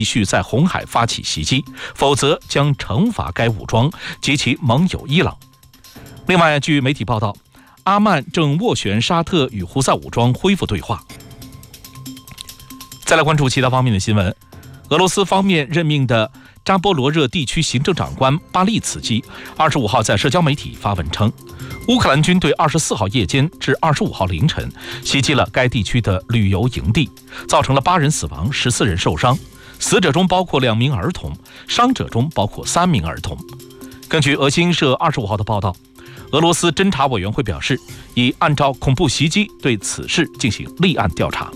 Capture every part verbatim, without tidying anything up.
继续在红海发起袭击，否则将惩罚该武装及其盟友伊朗。另外，据媒体报道，阿曼正斡旋沙特与胡塞武装恢复对话。再来关注其他方面的新闻，俄罗斯方面任命的扎波罗热地区行政长官巴利茨基二十五号在社交媒体发文称，乌克兰军队二十四号夜间至二十五号凌晨袭击了该地区的旅游营地，造成了八人死亡，十四人受伤，死者中包括两名儿童，伤者中包括三名儿童。根据俄新社二十五号的报道，俄罗斯侦查委员会表示，已按照恐怖袭击对此事进行立案调查。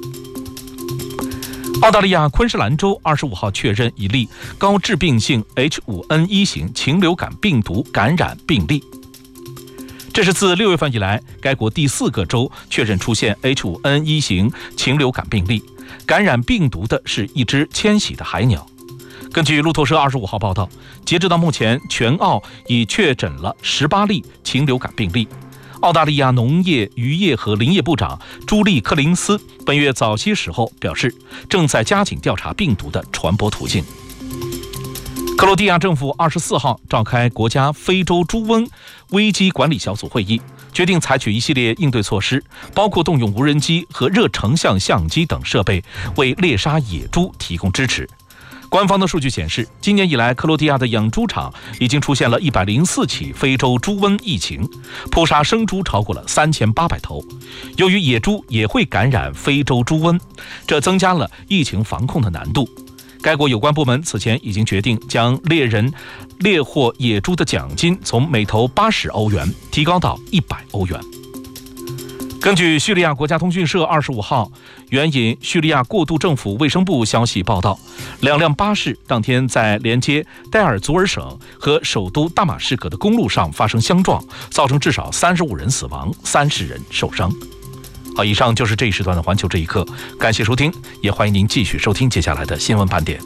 澳大利亚昆士兰州二十五号确认一例高致病性 H 五 N 一 型禽流感病毒感染病例，这是自六月份以来该国第四个州确认出现 H 五 N 一 型禽流感病例，感染病毒的是一只迁徙的海鸟。根据路透社二十五号报道，截止到目前，全澳已确诊了十八例禽流感病例。澳大利亚农业、渔业和林业部长朱莉·柯林斯本月早些时候表示，正在加紧调查病毒的传播途径。克罗地亚政府二十四号召开国家非洲猪瘟危机管理小组会议，决定采取一系列应对措施，包括动用无人机和热成像相机等设备，为猎杀野猪提供支持。官方的数据显示，今年以来，克罗地亚的养猪场已经出现了一百零四起非洲猪瘟疫情，扑杀生猪超过了三千八百头。由于野猪也会感染非洲猪瘟，这增加了疫情防控的难度。该国有关部门此前已经决定将猎人猎获野猪的奖金从每头八十欧元提高到一百欧元。根据叙利亚国家通讯社二十五号援引叙利亚过渡政府卫生部消息报道，两辆巴士当天在连接戴尔祖尔省和首都大马士革的公路上发生相撞，造成至少三十五人死亡，三十人受伤。好，以上就是这一时段的环球这一刻，感谢收听，也欢迎您继续收听接下来的新闻盘点。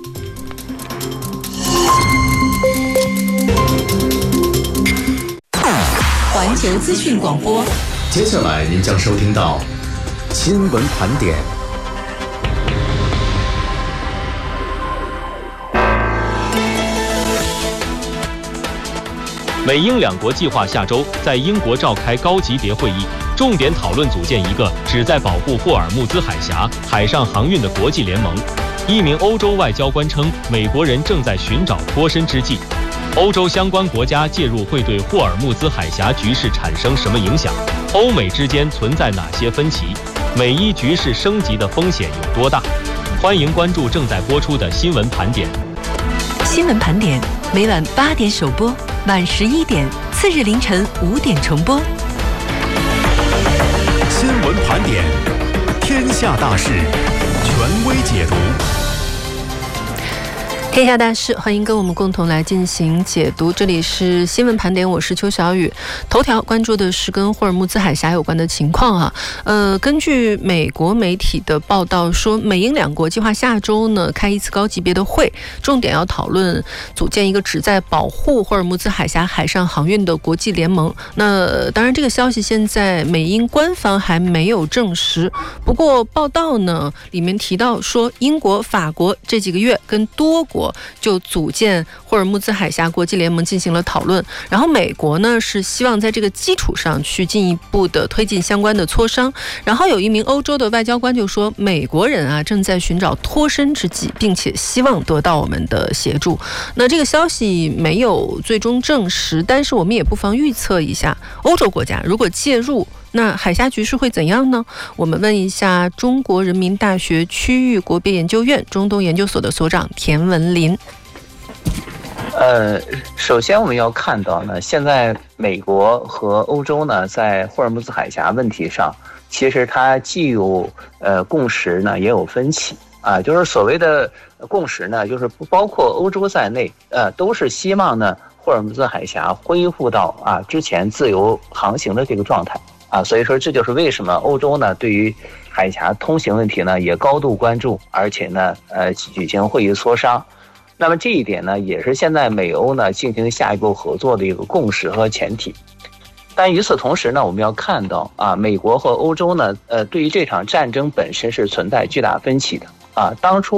环球资讯广播， 接下来您将收听到新闻盘点。 美英两国计划下周在英国召开高级别会议，重点讨论组建一个旨在保护霍尔木兹海峡海上航运的国际联盟。一名欧洲外交官称，美国人正在寻找脱身之计。欧洲相关国家介入会对霍尔木兹海峡局势产生什么影响？欧美之间存在哪些分歧？美伊局势升级的风险有多大？欢迎关注正在播出的新闻盘点。 新闻盘点每晚八点首播，晚十一点，次日凌晨五点重播。 新闻盘点，天下大事，权威解读。 天下大事，欢迎跟我们共同来进行解读。这里是新闻盘点，我是邱小雨。头条关注的是跟霍尔木兹海峡有关的情况啊。呃，根据美国媒体的报道说，美英两国计划下周呢开一次高级别的会，重点要讨论组建一个旨在保护霍尔木兹海峡海上航运的国际联盟。那当然，这个消息现在美英官方还没有证实。不过报道呢里面提到说，英国、法国这几个月跟多国就组建霍尔木兹海峡国际联盟进行了讨论，然后美国呢是希望在这个基础上去进一步的推进相关的磋商。然后有一名欧洲的外交官就说，美国人啊正在寻找脱身之计，并且希望得到我们的协助。那这个消息没有最终证实，但是我们也不妨预测一下，欧洲国家如果介入，那海峡局势会怎样呢？我们问一下中国人民大学区域国别研究院中东研究所的所长田文林。 呃，首先我们要看到呢，现在美国和欧洲呢，在霍尔木兹海峡问题上，其实它既有呃共识呢，也有分歧啊。就是所谓的共识呢，就是不包括欧洲在内，呃，都是希望呢霍尔木兹海峡恢复到啊之前自由航行的这个状态。啊，所以说这就是为什么欧洲呢对于海峡通行问题呢也高度关注，而且呢呃举行会议磋商。那么这一点呢也是现在美欧呢进行下一步合作的一个共识和前提。但与此同时呢，我们要看到啊，美国和欧洲呢呃对于这场战争本身是存在巨大分歧的啊。当初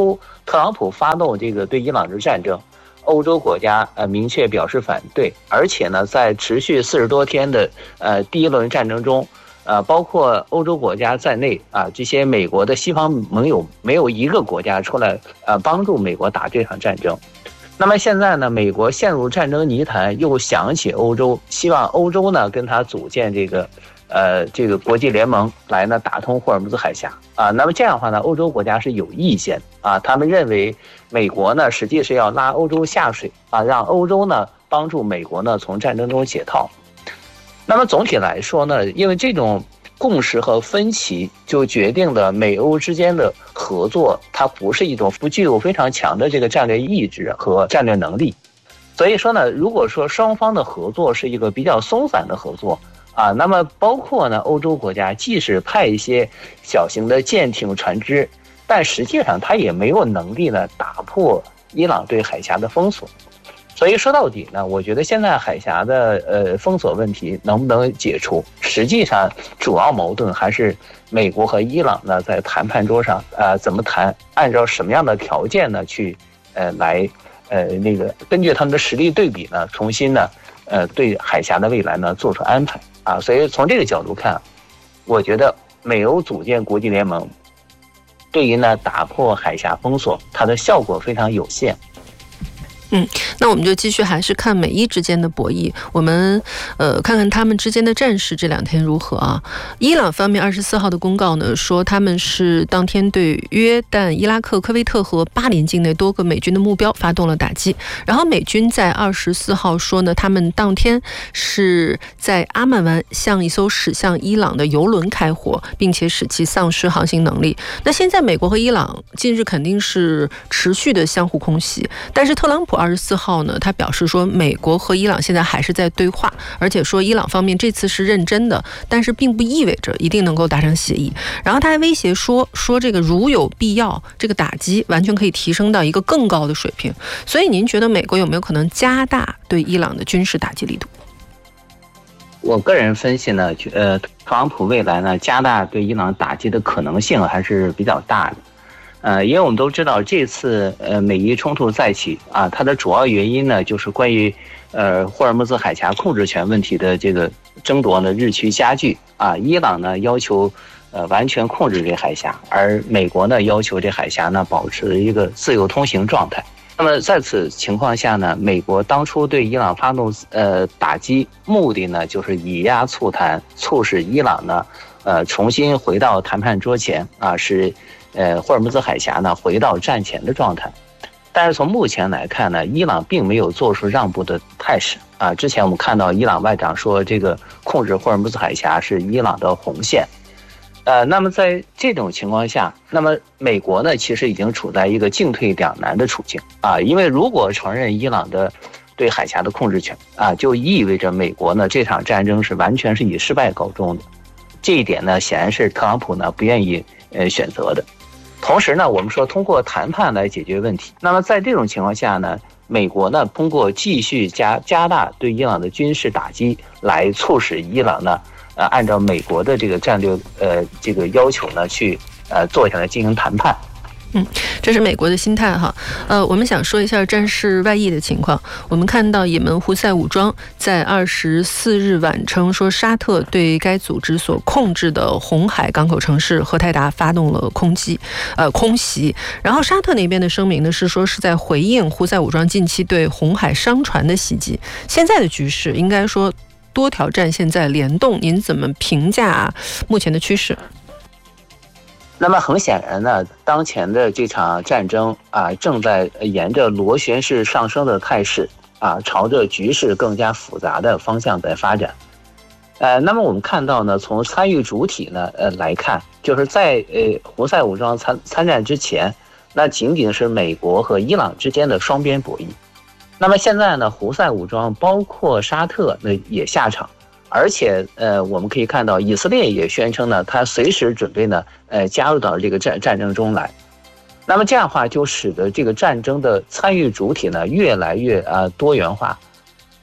特朗普发动这个对伊朗的战争，欧洲国家呃明确表示反对，而且呢，在持续四十多天的呃第一轮战争中，呃，包括欧洲国家在内啊，这些美国的西方盟友没有一个国家出来呃帮助美国打这场战争。那么现在呢，美国陷入战争泥潭，又想起欧洲，希望欧洲呢跟他组建这个呃这个国际联盟来呢打通霍尔木兹海峡啊。那么这样的话呢，欧洲国家是有意见啊，他们认为美国呢实际是要拉欧洲下水啊，让欧洲呢帮助美国呢从战争中解套。那么总体来说呢，因为这种共识和分歧就决定了美欧之间的合作，它不是一种不具有非常强的这个战略意志和战略能力。所以说呢，如果说双方的合作是一个比较松散的合作啊，那么包括呢欧洲国家即使派一些小型的舰艇船只，但实际上它也没有能力呢打破伊朗对海峡的封锁。所以说到底呢，我觉得现在海峡的呃封锁问题能不能解除，实际上主要矛盾还是美国和伊朗呢在谈判桌上呃怎么谈，按照什么样的条件呢去呃来呃那个根据他们的实力对比呢，重新呢呃对海峡的未来呢做出安排啊。所以从这个角度看，我觉得美欧组建国际联盟对于呢打破海峡封锁，它的效果非常有限。 嗯，那我们就继续还是看美伊之间的博弈，我们呃看看他们之间的战事这两天如何啊？伊朗方面二十四号的公告呢，说他们是当天对约旦、伊拉克、科威特和巴林境内多个美军的目标发动了打击。然后美军在二十四号说呢，他们当天是在阿曼湾向一艘驶向伊朗的油轮开火，并且使其丧失航行能力。那现在美国和伊朗近日肯定是持续的相互空袭，但是特朗普二十四号呢，他表示说，美国和伊朗现在还是在对话，而且说伊朗方面这次是认真的，但是并不意味着一定能够达成协议。然后他还威胁说，说这个如有必要，这个打击完全可以提升到一个更高的水平。所以您觉得美国有没有可能加大对伊朗的军事打击力度？ 我个人分析呢，呃，特朗普未来呢加大对伊朗打击的可能性还是比较大的。呃，因为我们都知道这次呃美伊冲突再起啊，它的主要原因呢就是关于呃霍尔木兹海峡控制权问题的这个争夺呢日趋加剧啊。伊朗呢要求呃完全控制这海峡，而美国呢要求这海峡呢保持一个自由通行状态。那么在此情况下呢，美国当初对伊朗发动呃打击，目的呢就是以压促谈，促使伊朗呢呃重新回到谈判桌前啊，使呃，霍尔木兹海峡呢回到战前的状态。但是从目前来看呢，伊朗并没有做出让步的态势啊。之前我们看到伊朗外长说，这个控制霍尔木兹海峡是伊朗的红线。呃，那么在这种情况下，那么美国呢其实已经处在一个进退两难的处境啊。因为如果承认伊朗的对海峡的控制权啊，就意味着美国呢这场战争是完全是以失败告终的。这一点呢，显然是特朗普呢不愿意呃选择的。同时呢，我们说通过谈判来解决问题。那么在这种情况下呢，美国呢通过继续加加大对伊朗的军事打击，来促使伊朗呢，呃，按照美国的这个战略呃这个要求呢，去呃坐下来进行谈判。 嗯，这是美国的心态哈。呃，我们想说一下战事外溢的情况。我们看到也门胡塞武装在二十四日晚称说，沙特对该组织所控制的红海港口城市荷台达发动了空击，呃空袭。然后沙特那边的声明呢是说是在回应胡塞武装近期对红海商船的袭击。现在的局势应该说多条战线在联动，您怎么评价目前的趋势？ 那么很显然呢，当前的这场战争啊，正在沿着螺旋式上升的态势啊，朝着局势更加复杂的方向在发展。呃，那么我们看到呢，从参与主体呢呃来看，就是在呃胡塞武装参参战之前，那仅仅是美国和伊朗之间的双边博弈。那么现在呢，胡塞武装包括沙特那也下场。而且，呃，我们可以看到，以色列也宣称呢，他随时准备呢，呃，加入到这个战战争中来。那么这样的话，就使得这个战争的参与主体呢，越来越啊、呃、多元化。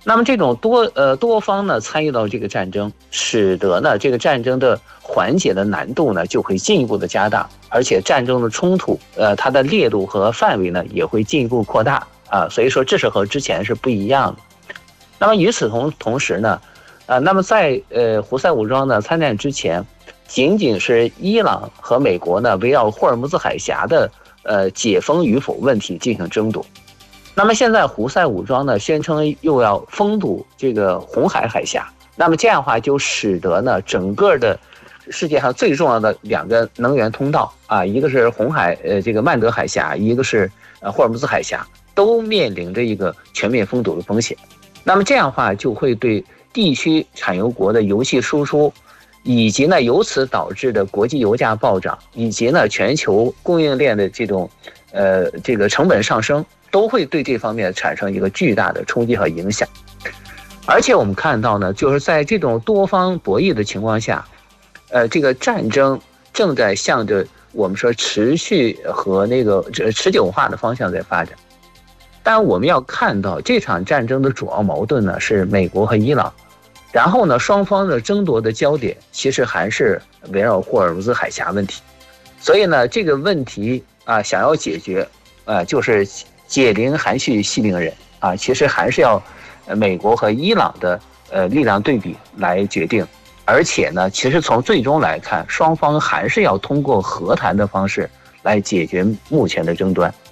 那么这种多呃多方呢参与到这个战争，使得呢这个战争的缓解的难度呢就会进一步的加大，而且战争的冲突呃它的烈度和范围呢也会进一步扩大啊，所以说这是和之前是不一样的。那么与此同同时呢，啊，那么在呃胡塞武装呢参战之前，仅仅是伊朗和美国呢围绕霍尔木兹海峡的呃解封与否问题进行争夺。那么现在胡塞武装呢宣称又要封堵这个红海海峡，那么这样的话就使得呢整个的世界上最重要的两个能源通道啊，一个是红海呃这个曼德海峡，一个是呃霍尔木兹海峡，都面临着一个全面封堵的风险。那么这样的话就会对地区产油国的油气输出，以及呢由此导致的国际油价暴涨，以及呢全球供应链的这种呃这个成本上升，都会对这方面产生一个巨大的冲击和影响。而且我们看到呢，就是在这种多方博弈的情况下，呃，这个战争正在向着我们说持续和那个持久化的方向在发展。但我们要看到，这场战争的主要矛盾呢是美国和伊朗，然后呢，双方的争夺的焦点其实还是围绕霍尔木兹海峡问题。所以呢，这个问题啊，想要解决，啊，就是解铃还须系铃人啊，其实还是要美国和伊朗的呃力量对比来决定。而且呢，其实从最终来看，双方还是要通过和谈的方式来解决目前的争端。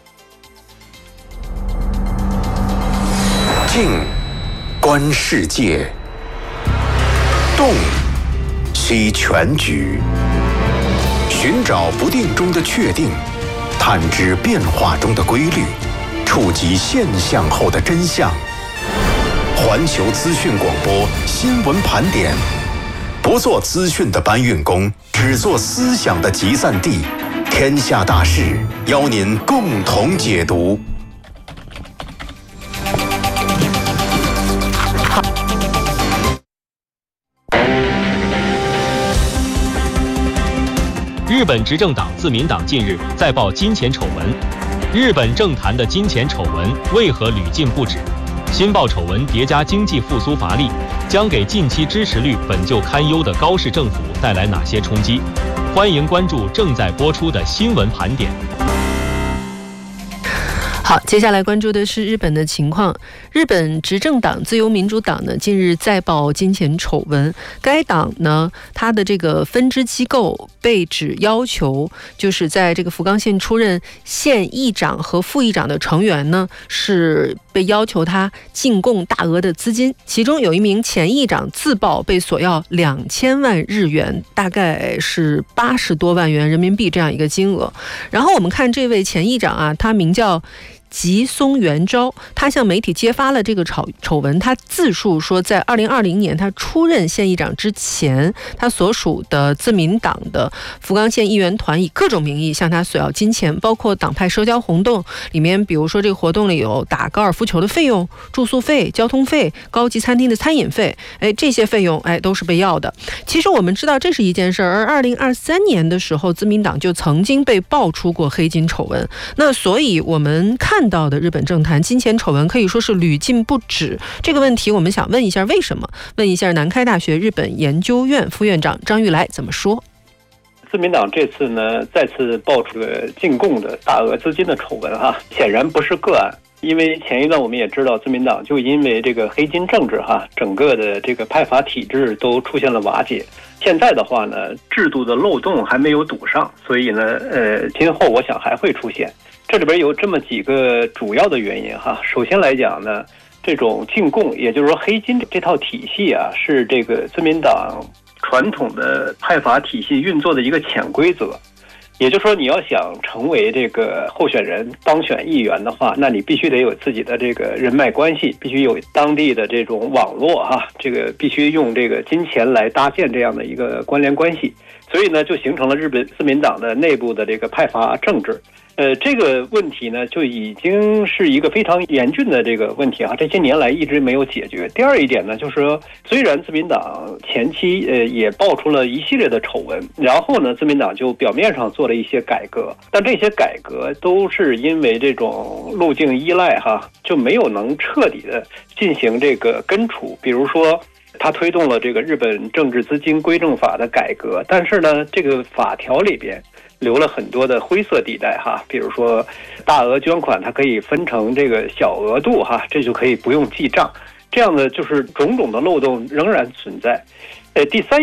静，观世界；动，析全局。寻找不定中的确定，探知变化中的规律，触及现象后的真相。环球资讯广播新闻盘点，不做资讯的搬运工，只做思想的集散地。天下大事，邀您共同解读。 日本执政党自民党近日再爆金钱丑闻，日本政坛的金钱丑闻为何屡禁不止？新爆丑闻叠加经济复苏乏力，将给近期支持率本就堪忧的高市政府带来哪些冲击？欢迎关注正在播出的新闻盘点。 好，接下来关注的是日本的情况。日本执政党自由民主党呢，近日再爆金钱丑闻。该党呢，它的这个分支机构被指要求，就是在这个福冈县出任县议长和副议长的成员呢，是被要求他进贡大额的资金。其中有一名前议长自曝被索要两千万日元，大概是八十多万元人民币这样一个金额。然后我们看这位前议长啊，他名叫吉松元昭，他向媒体揭发了这个丑丑闻。他自述说，在二零二零年他出任县议长之前，他所属的自民党的福冈县议员团以各种名义向他索要金钱，包括党派社交活动里面，比如说这个活动里有打高尔夫球的费用、住宿费、交通费、高级餐厅的餐饮费，哎，这些费用哎都是被要的。其实我们知道这是一件事儿，而二零二三年的时候，自民党就曾经被爆出过黑金丑闻。那所以我们看看到的日本政坛金钱丑闻可以说是屡禁不止。这个问题我们想问一下为什么？问一下南开大学日本研究院副院长张玉来怎么说。 自民党这次呢再次爆出了进贡的大额资金的丑闻哈，显然不是个案。因为前一段我们也知道，自民党就因为这个黑金政治哈，整个的这个派阀体制都出现了瓦解。现在的话呢，制度的漏洞还没有堵上，所以呢，呃，今后我想还会出现。这里边有这么几个主要的原因哈。首先来讲呢，这种进贡，也就是说黑金这套体系啊，是这个自民党传统的派阀体系运作的一个潜规则。也就是说，你要想成为这个候选人当选议员的话，那你必须得有自己的这个人脉关系，必须有当地的这种网络哈，这个必须用这个金钱来搭建这样的一个关联关系。所以呢，就形成了日本自民党的内部的这个派阀政治。 呃，这个问题呢，就已经是一个非常严峻的这个问题啊，这些年来一直没有解决。第二一点呢，就是说，虽然自民党前期呃也爆出了一系列的丑闻，然后呢，自民党就表面上做了一些改革，但这些改革都是因为这种路径依赖哈，就没有能彻底的进行这个根除。比如说，他推动了这个日本政治资金规正法的改革，但是呢，这个法条里边留了很多的灰色地带哈，比如说大额捐款它可以分成这个小额度哈，这就可以不用记账，这样的就是种种的漏洞仍然存在。呃，第三